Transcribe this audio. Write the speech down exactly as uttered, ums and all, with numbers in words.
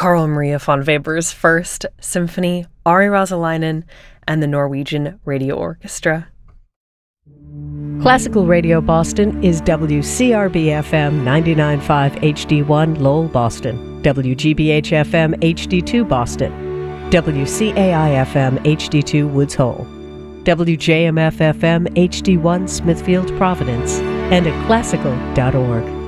Carl Maria von Weber's First Symphony, Ari Rasalainen, and the Norwegian Radio Orchestra. Classical Radio Boston is W C R B F M ninety-nine point five H D one Lowell, Boston, W G B H F M H D two Boston, W C A I F M H D two Woods Hole, W J M F F M H D one Smithfield, Providence, and at classical dot org.